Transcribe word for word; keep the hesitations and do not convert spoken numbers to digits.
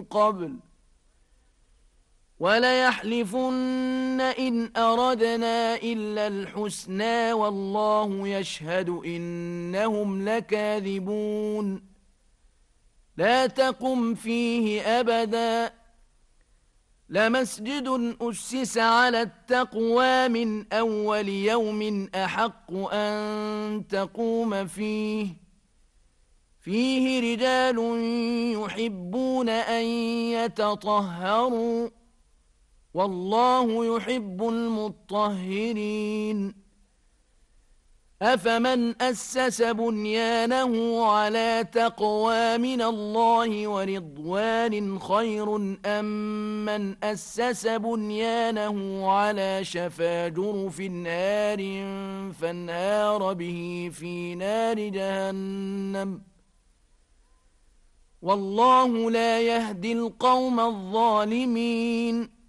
قبل وليحلفن إن أردنا إلا الحسنى والله يشهد إنهم لكاذبون لا تقم فيه أبدا لمسجد أسس على التقوى من أول يوم أحق أن تقوم فيه فيه رجال يحبون أن يتطهروا والله يحب المطهرين أفمن أسس بنيانه على تقوى من الله ورضوان خير أم من أسس بنيانه على شفا جرف نار فانهار به في نار جهنم والله لا يهدي القوم الظالمين